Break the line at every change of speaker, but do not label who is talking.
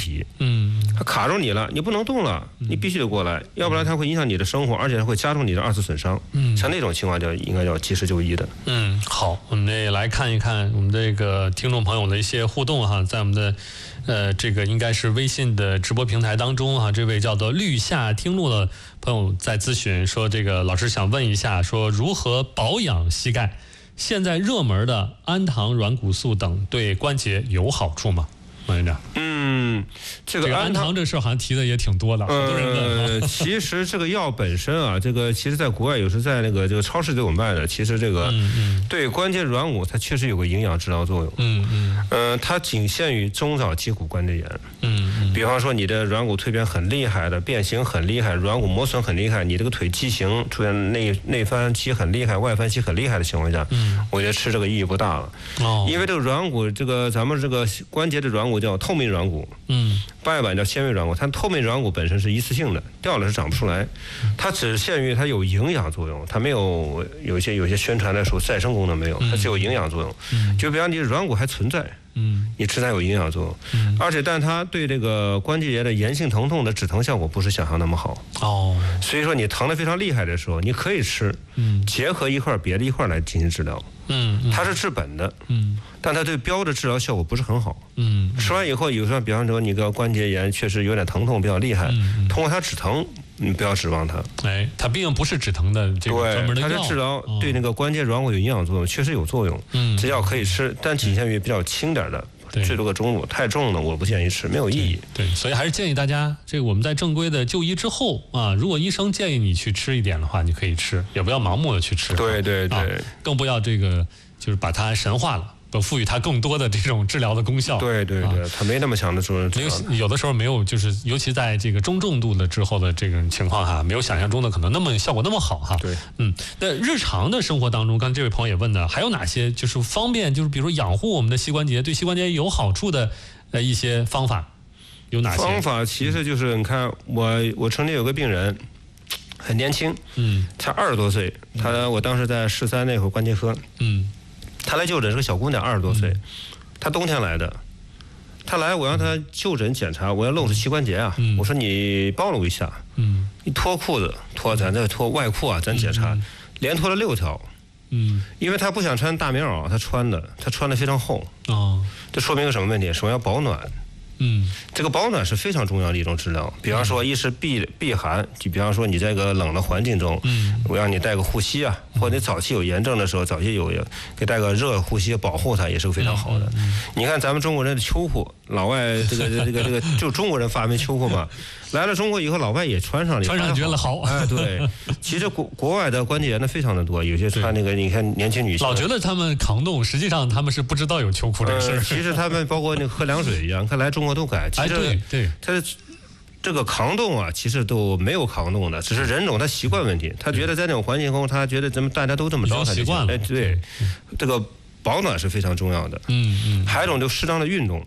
皮，它卡住你了，你不能动了，你必须得过来，要不然它会影响你的生活，而且会加重你的2次损伤。像那种情况应该要及时就医的。
好，我们也来看一看我们这个听众朋友的一些互动哈，在我们的这个应该是微信的直播平台当中哈，这位叫做绿夏听路的朋友在咨询说，这个老师想问一下，说如何保养膝盖？现在热门的氨糖、软骨素等对关节有好处吗？王院长。
这个
氨糖这事好像提的也挺多的，很多人问。
其实这个药本身啊，这个其实在国外有时在这个超市都有卖的。其实这个对关节软骨它确实有个营养治疗作用。它仅限于中早期骨关节炎。比方说你的软骨蜕变很厉害的，变形很厉害，软骨磨损很厉害，你这个腿畸形出现内翻期很厉害，外翻期很厉害的情况下，我觉得吃这个意义不大了。因为这个软骨，这个咱们这个关节的软骨叫透明软骨。半月板叫纤维软骨，它透明软骨本身是一次性的，掉了是长不出来。它只限于它有营养作用，它没有些宣传的说再生功能没有，它只有营养作用。就比方你软骨还存在，你吃它有营养作用，而且但它对这个关节炎的炎性疼痛的止疼效果不是想象那么好。所以说你疼得非常厉害的时候，你可以吃，结合一块别的一块来进行治疗。它是治本的，但它对标的治疗效果不是很好。吃完以后，有时候比方说你个关节炎确实有点疼痛比较厉害，通过它止疼，你不要指望它。
它毕竟不是止疼的这个专门的药。
它是治疗对那个关节软骨有营养作用，确实有作用。这药可以吃，但仅限于比较轻点的。最多个中度，太重的我不建议吃，没有意义。
对，所以还是建议大家，这个我们在正规的就医之后啊，如果医生建议你去吃一点的话，你可以吃，也不要盲目的去吃。
对，
更不要这个就是把它神化了。赋予它更多的这种治疗的功效。
对，它没那么强的作用。
有的时候没有，就是尤其在这个中重度的之后的这种情况哈，没有想象中的可能那么效果那么好哈。
对，
那日常的生活当中，刚才这位朋友也问的，还有哪些就是方便，就是比如说养护我们的膝关节，对膝关节有好处的一些方法，有哪些？
方法其实就是你看，我曾经有个病人。很年轻，才20多岁，我当时在市3那会儿关节科，他来就诊是个小姑娘，20多岁，她冬天来的，她来我让她就诊检查，我要露出膝关节啊，我说你暴露一下，你脱裤子，咱这脱外裤啊，咱检查，连脱了6条，因为她不想穿大棉袄，她穿的非常厚，这说明个什么问题？首先要保暖。这个保暖是非常重要的一种治疗。比方说，一是避寒，就比方说你在一个冷的环境中，我让你带个护膝啊，或者你早期有炎症的时候，早期给带个热护膝保护它，也是非常好的。你看咱们中国人的秋裤，老外这个就中国人发明秋裤嘛，来了中国以后，老外也穿上
觉得好。
对，其实国外的关节炎的非常的多，有些穿那个你看年轻女性，
老觉得他们抗冻，实际上他们是不知道有秋裤这个事儿。
其实他们包括那个喝凉水一样，看来中国都改。其实
对，
他这个抗冻啊，其实都没有抗冻的，只是人种他习惯问题。他觉得在那种环境中，他觉得咱们大家都这么着，他
习惯了。
对，这个保暖是非常重要的。还有一种就适当的运动。